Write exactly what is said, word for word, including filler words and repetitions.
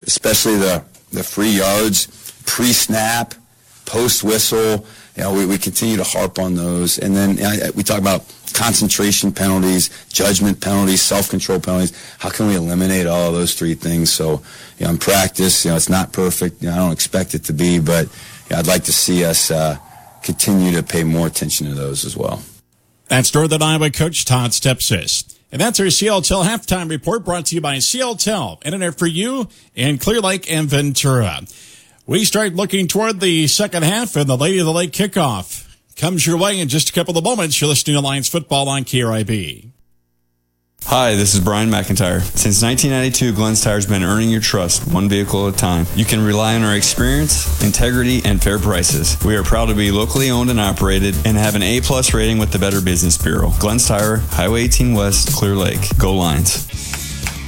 especially the, the free yards, pre-snap, post-whistle. You know, we, we continue to harp on those. And then you know, we talk about concentration penalties, judgment penalties, self-control penalties. How can we eliminate all of those three things? So, you know, in practice, you know, it's not perfect. You know, I don't expect it to be, but you know, I'd like to see us uh, continue to pay more attention to those as well. That's Northern Iowa coach Todd Stepsis. And that's our C L T L halftime report brought to you by C L T L. Internet for you in Clear Lake and Ventura. We start looking toward the second half, and the Lady of the Lake kickoff comes your way in just a couple of moments. You're listening to Lions Football on K R I B. Hi, this is Brian McIntyre. Since nineteen ninety-two, Glenn's Tire has been earning your trust one vehicle at a time. You can rely on our experience, integrity, and fair prices. We are proud to be locally owned and operated and have an A-plus rating with the Better Business Bureau. Glenn's Tire, Highway eighteen West, Clear Lake. Go Lions.